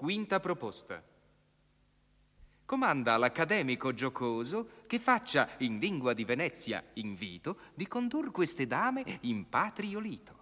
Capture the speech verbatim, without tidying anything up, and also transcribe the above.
Quinta proposta. Comanda all'accademico giocoso che faccia in lingua di Venezia invito di condur queste dame in patrio lito.